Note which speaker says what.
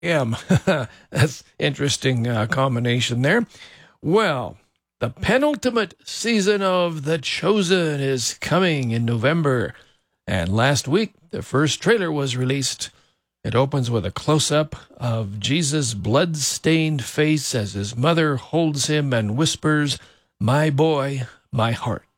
Speaker 1: am. That's interesting combination there. Well, the penultimate season of The Chosen is coming in November. And last week, the first trailer was released. It opens with a close-up of Jesus' blood-stained face as his mother holds him and whispers, "My boy, my heart."